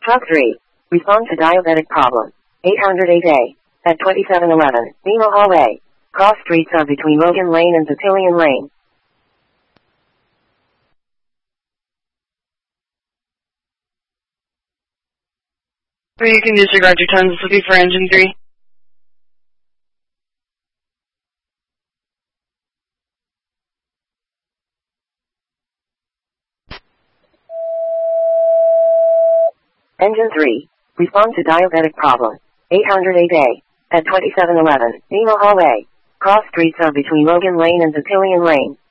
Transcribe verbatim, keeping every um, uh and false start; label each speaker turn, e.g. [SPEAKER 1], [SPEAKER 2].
[SPEAKER 1] Truck three. Respond to diabetic problem. eight hundred eight A. At twenty-seven eleven. Nemo Hallway. Cross streets are between Logan Lane and Papillion Lane.
[SPEAKER 2] Or you can disregard your tons. This will be for engine three.
[SPEAKER 1] Engine three. Respond to diabetic problem. eight hundred eight A. At twenty-seven eleven. Nemo Hallway. Cross streets are between Logan Lane and Papillion Lane.